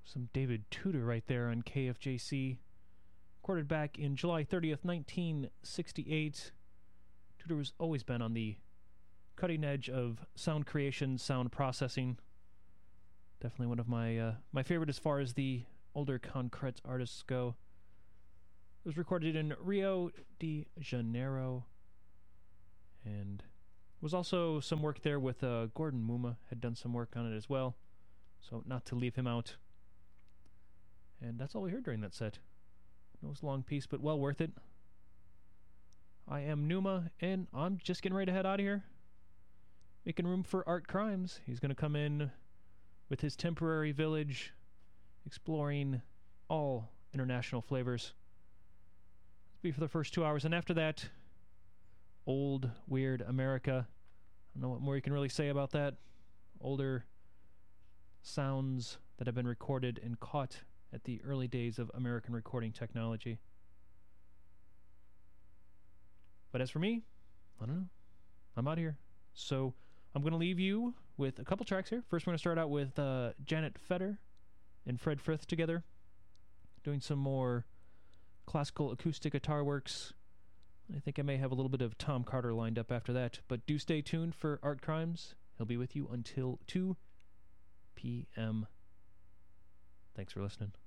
Some David Tudor right there on KFJC. Recorded back in July 30th, 1968. Tudor has always been on the cutting edge of sound creation, sound processing. Definitely one of my favorite as far as the older Concrete artists go. It was recorded in Rio de Janeiro, and was also some work there with Gordon Muma had done some work on it as well, so not to leave him out. And that's all we heard during that set. It was a long piece, but well worth it. I am Numa, and I'm just getting ready to head out of here. Making room for Art Crimes. He's going to come in with his temporary village, exploring all international flavors. That'll be for the first 2 hours, and after that, old, weird America. I don't know what more you can really say about that. Older sounds that have been recorded and caught at the early days of American recording technology. But as for me, I don't know. I'm out of here. So I'm going to leave you with a couple tracks here. First, we're going to start out with Janet Fetter and Fred Frith together, doing some more classical acoustic guitar works. I think I may have a little bit of Tom Carter lined up after that, but do stay tuned for Art Crimes. He'll be with you until 2 p.m. Thanks for listening.